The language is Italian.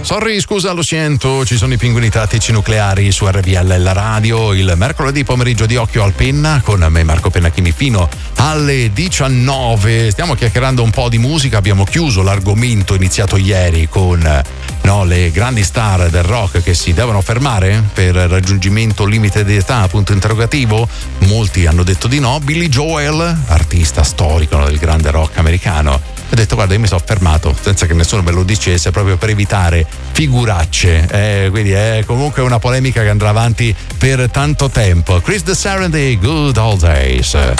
Sorry, scusa, lo sento, ci sono i pinguini tattici nucleari su RVL, la radio, il mercoledì pomeriggio di Occhio al Penna, con me Marco Pennacchini fino alle 19. Stiamo chiacchierando un po' di musica, abbiamo chiuso l'argomento iniziato ieri con le grandi star del rock che si devono fermare per raggiungimento limite di età, punto interrogativo. Molti hanno detto di no. Billy Joel, artista storico del grande rock americano, ho detto guarda, io mi sono fermato senza che nessuno me lo dicesse, proprio per evitare figuracce, quindi è comunque una polemica che andrà avanti per tanto tempo. Chris the Serenity, Good Old Days.